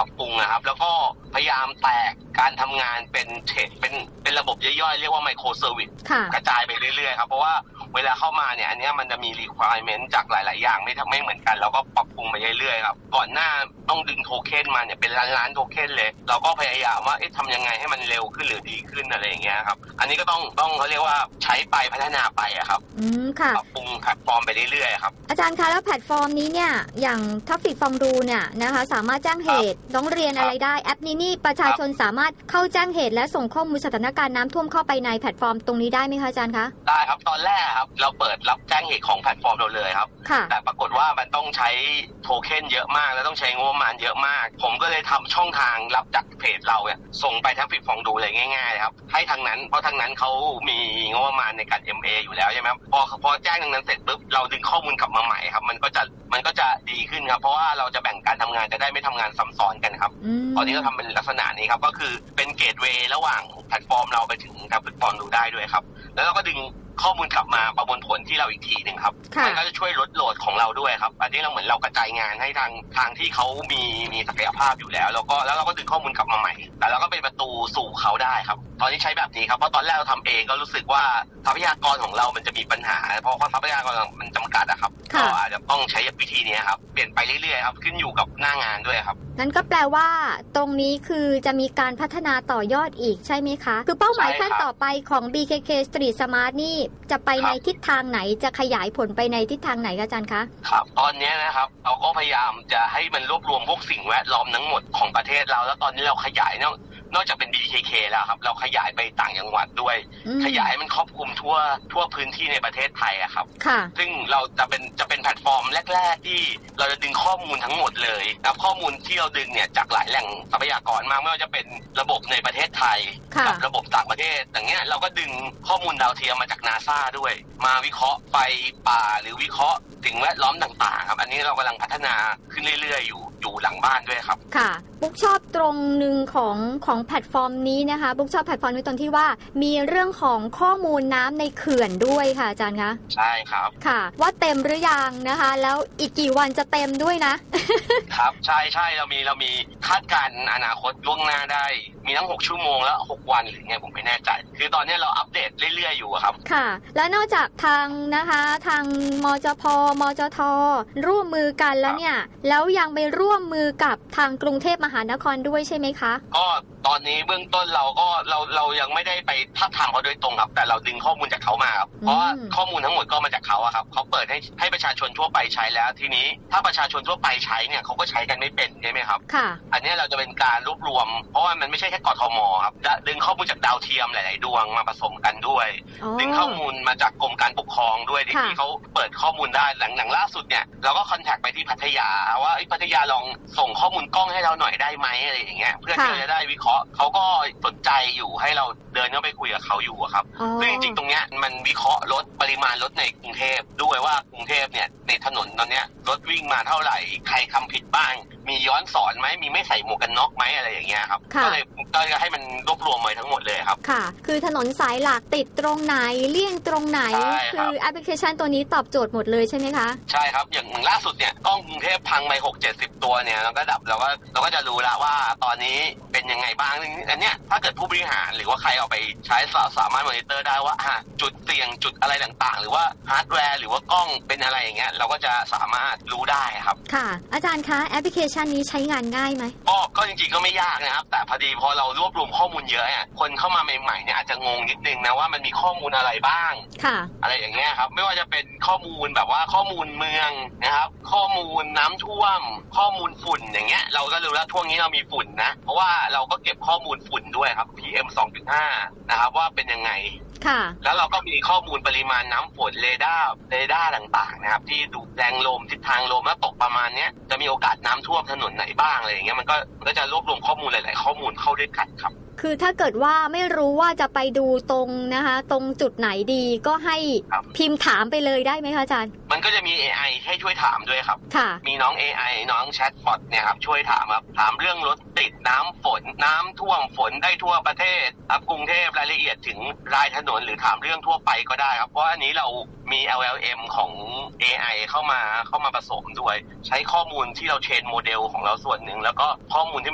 รับปรุงนะครับแล้วก็พยายามแตกการทำงานเป็นระบบย่อยๆเรียกว่าไมโครเซอร์วิสกระจายไปเรื่อยๆครับเพราะว่าเวลาเข้ามาเนี่ยอันนี้มันจะมี requirement จากหลายๆอย่างไม่เหมือนกันเราก็ปรับปรุงไปเรื่อยๆครับก่อนหน้าต้องดึงโทเค็นมาเนี่ยเป็นล้านๆโทเค็นเลยเราก็พยายามว่าทำยังไงให้มันเร็วขึ้นหรือดีขึ้นอะไรอย่างเงี้ยครับอันนี้ก็ต้องเขาเรียกว่าใช้ไปพัฒนาไปครับค่ะปรับปรุงแพลตฟอร์มไปเรื่อยๆครับอาจารย์คะแล้วแพลตฟอร์มนี้เนี่ยอย่างทัฟฟิกฟองดูเนี่ยนะคะสามารถแจ้งเหตุร้องเรียนอะไรได้แอปนี้นี่ประชาชนสามารถเข้าแจ้งเหตุและส่งข้อมูลสถานการณ์น้ำท่วมเข้าไปในแพลตฟอร์มตรงนี้ได้ไหมคะอาจารย์คะได้ครับตอนแรกครับเราเปิดรับแจ้งเหตุของแพลตฟอร์มเราเลยครับแต่ปรากฏว่ามันต้องใช้โทเค็นเยอะมากแล้วต้องใช้งบประมาณเยอะมากผมก็เลยทำช่องทางรับจากเพจเราเนี่ยส่งไปทัฟฟิกฟองดูเลยง่ายๆครับให้ทางนั้นเพราะทางนั้นเขามีงบประมาณในการ MA อยู่แล้วใช่ไหมครับพอแจ้งทางนั้นเสร็จปุ๊บเราดึงข้อมูลกลับมาใหม่ครับมันก็จะดีขึ้นครับเพราะว่าเราจะแบ่งการทำงานจะได้ไม่ทำงานซ้ำซ้อนกันครับตอนนี้เราทำเป็นลักษณะนี้ครับก็คือเป็นเกตเวย์ระหว่างแพลตฟอร์มเราไปถึงทัฟฟิกฟองดูได้ด้วยครับแล้วเราก็ดึงข้อมูลกลับมาประมวลผลที่เราอีกทีหนึ่งครับมันก็จะช่วยลดโหลดของเราด้วยครับอันนี้เราเหมือนเรากระจายงานให้ทางที่เขามีศักยภาพอยู่แล้วแล้วเราก็ดึงข้อมูลกลับมาใหม่แต่เราก็เป็นประตูสู่เขาได้ครับตอนนี้ใช้แบบนี้ครับเพราะตอนแรกเราทำเองก็รู้สึกว่าทรัพยากรของเรามันจะมีปัญหาเพราะทรัพยากรมันจำกัดอะครับก็อาจจะต้องใช้วิธีนี้ครับเปลี่ยนไปเรื่อยๆครับขึ้นอยู่กับหน้างานด้วยครับนั่นก็แปลว่าตรงนี้คือจะมีการพัฒนาต่อยอดอีกใช่ไหมคะคือเป้าหมายขั้นต่อไปของ BKK Street Smart นี่จะไปในทิศทางไหนจะขยายผลไปในทิศทางไหนอาจารย์คะครับตอนนี้นะครับเราก็พยายามจะให้มันรวบรวมพวกสิ่งแวดล้อมทั้งหมดของประเทศเราแล้วตอนนี้เราขยายนอกจากเป็น BKK แล้วครับเราขยายไปต่างจังหวัดด้วยขยายให้มันครอบคลุมทั่วพื้นที่ในประเทศไทยอะครับซึ่งเราจะเป็นแพลตฟอร์มแรกๆที่เราจะดึงข้อมูลทั้งหมดเลยนะข้อมูลที่เราดึงเนี่ยจากหลายแหล่งทรัพยากรมากไม่ว่าจะเป็นระบบในประเทศไทยกับระบบต่างประเทศอย่างเงี้ยเราก็ดึงข้อมูลดาวเทียมมาจาก NASA ด้วยมาวิเคราะห์ไฟป่าหรือวิเคราะห์สิ่งแวดล้อมต่างๆครับอันนี้เรากำลังพัฒนาขึ้นเรื่อยๆอยู่หลังบ้านด้วยครับค่ะบุ๊กชอบตรงหนึ่งของแพลตฟอร์มนี้นะคะบุ๊กชอบแพลตฟอร์มนี้ตรงที่ว่ามีเรื่องของข้อมูลน้ำในเขื่อนด้วยค่ะอาจารย์คะใช่ครับค่ะว่าเต็มหรือยังนะคะแล้วอีกกี่วันจะเต็มด้วยนะครับใช่เรามีคาดการณ์อนาคตล่วงหน้าได้มีทั้ง6ชั่วโมงและ6วันหรือไงผมไม่แน่ใจคือตอนนี้เราอัปเดตเรื่อยๆอยู่ครับค่ะและนอกจากทางนะคะทางมจพมจทร่วมมือกันแล้วเนี่ยแล้วยังไปร่วมมือกับทางกรุงเทพมหานครด้วยใช่ไหมคะก็ตอนนี้เบื้องต้นเรายังไม่ได้ไปทับทามเขาโดยตรงครับแต่เราดึงข้อมูลจากเขามาครับเพราะว่าข้อมูลทั้งหมดก็มาจากเขาอะครับเขาเปิดให้ประชาชนทั่วไปใช้แล้วทีนี้ถ้าประชาชนทั่วไปใช้เนี่ยเขาก็ใช้กันไม่เป็นใช่ไหมครับค่ะอันนี้เราจะเป็นการรวบรวมเพราะว่ามันไม่ใช่แค่กทมครับจะดึงข้อมูลจากดาวเทียมหลายๆดวงมาผสมกันด้วยดึงข้อมูลมาจากกรมการปกครองด้วยที่เขาเปิดข้อมูลได้หลังล่าสุดเนี่ยเราก็คอนแทคไปที่พัทยาว่าพัทยาลองส่งข้อมูลกล้องให้เราหน่อยได้ไหมอะไรอย่างเงี้ยเพื่อที่จะได้วิเคราะห์เขาก็สนใจอยู่ให้เราเดินเข้าไปคุยกับเขาอยู่ครับซึ่งจริงๆตรงเนี้ยมันวิเคราะห์ลดปริมาณรถในกรุงเทพด้วยว่ากรุงเทพเนี่ยในถนนตอนเนี้ยรถวิ่งมาเท่าไหร่ใครทำผิดบ้างมีย้อนสอนไหมมีไม่ใส่หมวกกันน็อกไหมอะไรอย่างเงี้ยครับก็เลยให้มันรวบรวมไว้ทั้งหมดเลยครับค่ะคือถนนสายหลักติดตรงไหนเลี่ยงตรงไหนคือแอปพลิเคชันตัวนี้ตอบโจทย์หมดเลยใช่ไหมคะใช่ครับอย่างล่าสุดเนี่ยกล้องกรุงเทพพังไป60-70ตัวเนี่ยเราก็จะรู้แล้วว่าตอนนี้เป็นยังไงบ้างอันเนี้ยถ้าเกิดผู้บริหารหรือว่าใครเอาไปใช้สามารถมอนิเตอร์ได้ว่าจุดเสี่ยงจุดอะไรต่างๆหรือว่าฮาร์ดแวร์หรือว่ากล้องเป็นอะไรอย่างเงี้ยเราก็จะสามารถรู้ได้ครับค่ะอาจารย์คะแอปพลิเคชันนี้ใช้งานง่ายไหมก็จริงๆก็ไม่ยากนะครับแต่พอดีพอเรารวบรวมข้อมูลเยอะเนี่ยคนเข้ามาใหม่ๆเนี่ยอาจจะงงนิดนึงนะว่ามันมีข้อมูลอะไรบ้างค่ะอะไรอย่างเงี้ยครับไม่ว่าจะเป็นข้อมูลแบบว่าข้อมูลเมืองนะครับข้อมูลน้ำท่วมข้อมูลฝุ่นอย่างเงี้ยเราก็รู้แล้วช่วงนี้เรามีฝุ่นนะเพราะว่าเราก็เก็บข้อมูลฝุ่นด้วยครับ PM 2.5 นะครับว่าเป็นยังไงแล้วเราก็มีข้อมูลปริมาณน้ำฝนเรดาร์ต่างๆนะครับที่ดูแรงลมทิศทางลมแล้วตกประมาณเนี้ยจะมีโอกาสน้ำท่วมถนนไหนบ้างอะไรอย่างเงี้ยมันก็จะรวบรวมข้อมูลหลายๆข้อมูลเข้าด้วยกันครับคือถ้าเกิดว่าไม่รู้ว่าจะไปดูตรงนะคะตรงจุดไหนดีก็ให้พิมพ์ถามไปเลยได้ไหมคะอาจารย์มันก็จะมี AI ให้ช่วยถามด้วยครับค่ะมีน้อง AI น้องแชทบอทเนี่ยครับช่วยถามครับถามเรื่องรถติดน้ำฝนน้ำท่วมฝนได้ทั่วประเทศครับกรุงเทพรายละเอียดถึงรายถนนหรือถามเรื่องทั่วไปก็ได้ครับเพราะอันนี้เรามี LLM ของ AI เข้ามาผสมด้วยใช้ข้อมูลที่เราเทรนโมเดลของเราส่วนหนึ่งแล้วก็ข้อมูลที่